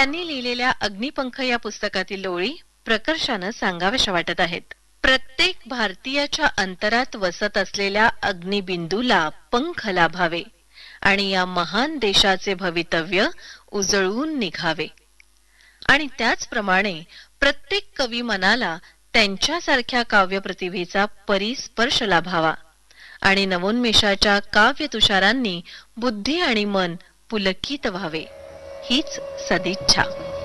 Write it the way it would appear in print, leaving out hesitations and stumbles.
त्यांनी लिहिलेल्या अग्निपंख या पुस्तकातील ओळी प्रकर्षाने सांगाव्याशा वाटत आहेत. प्रत्येक भारतीयाच्या अंतरात वसत असलेल्या अग्निबिंदूला पंख लाभावे आणि या महान देशाचे भवितव्य उजळून निघावे. आणि त्याचप्रमाणे प्रत्येक कवी मनाला त्यांच्यासारख्या काव्यप्रतिभेचा परिस्पर्श लाभावा आणि नवोन्मेषाच्या काव्य तुषारांनी बुद्धी आणि मन पुलकित व्हावे, हीच सदिच्छा.